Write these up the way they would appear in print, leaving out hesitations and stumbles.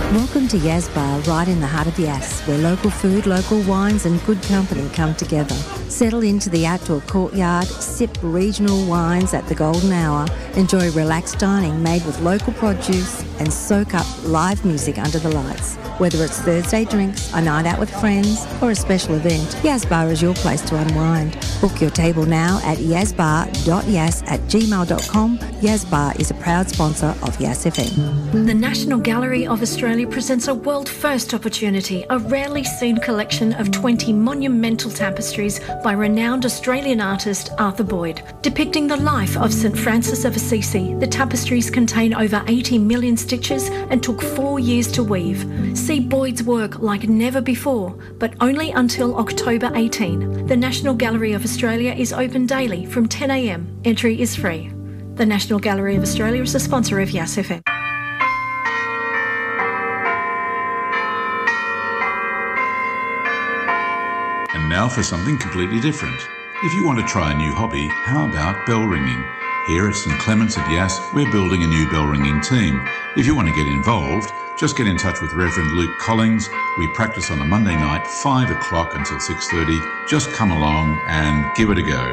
Welcome to Yas Bar, right in the heart of Yas, where local food, local wines and good company come together. Settle into the outdoor courtyard, sip regional wines at the golden hour, enjoy relaxed dining made with local produce and soak up live music under the lights. Whether it's Thursday drinks, a night out with friends or a special event, Yas Bar is your place to unwind. Book your table now at yasbar.yas@gmail.com. Yas Bar is a proud sponsor of Yas FM. The National Gallery of Australia presents a world-first opportunity, a rarely seen collection of 20 monumental tapestries by renowned Australian artist Arthur Boyd. Depicting the life of St Francis of Assisi, the tapestries contain over 80 million stitches and took 4 years to weave. See Boyd's work like never before, but only until October 18. The National Gallery of Australia is open daily from 10 a.m. Entry is free. The National Gallery of Australia is a sponsor of Yas FM. And now for something completely different. If you want to try a new hobby, how about bell ringing? Here at St Clements at Yas, we're building a new bell ringing team. If you want to get involved, just get in touch with Reverend Luke Collings. We practice on a Monday night, 5 o'clock until 6:30. Just come along and give it a go.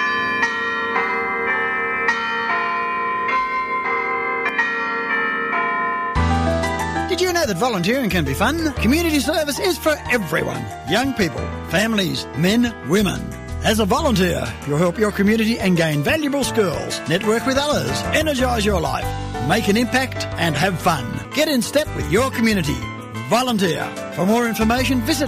Did you know that volunteering can be fun? Community service is for everyone. Young people, families, men, women. As a volunteer, you'll help your community and gain valuable skills, network with others, energise your life, make an impact and have fun. Get in step with your community. Volunteer. For more information, visit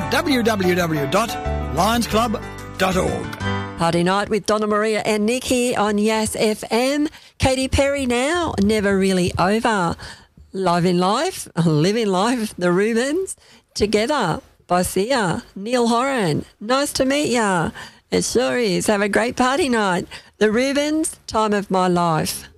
www.lionsclub.org. Party night with Donna Maria and Nick here on Yas FM. Katy Perry now, Never Really Over. Live in Life, Live in Life, the Rubens, Together by Sia, Neil Horan. Nice to meet ya. It sure is. Have a great party night. The Rubens, Time of My Life.